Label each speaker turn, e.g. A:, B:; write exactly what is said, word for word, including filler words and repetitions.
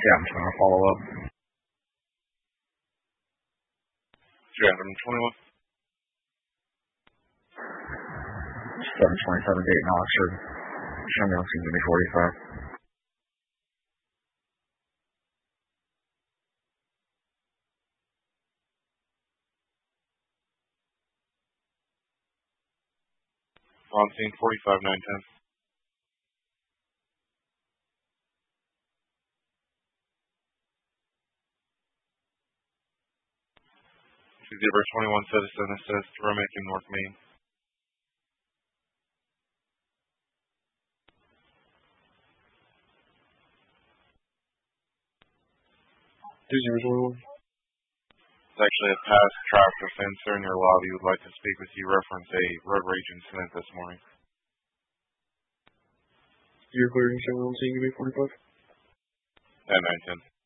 A: Yeah, I'm trying to follow up.
B: three twenty-one.
A: seven twenty-seven Dayton Oxford. Ambulance can give me forty-five.
B: On scene forty-five nine ten. Zebra twenty-one citizen assist Remick in North Main.
C: two zero twenty-one.
B: It's actually a past traffic offender in your lobby who would like to speak with you. Reference a road rage incident this morning.
C: You're clearing seven one scene, give me forty-five.
B: At nine ten.